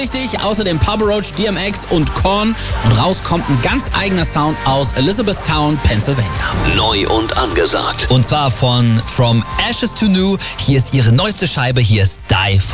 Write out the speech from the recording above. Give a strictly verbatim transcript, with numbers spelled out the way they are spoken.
Richtig, außerdem Papa Roach, D M X und Korn. Und raus kommt ein ganz eigener Sound aus Elizabethtown, Pennsylvania. Neu und angesagt. Und zwar von From Ashes to New. Hier ist ihre neueste Scheibe. Hier ist Die.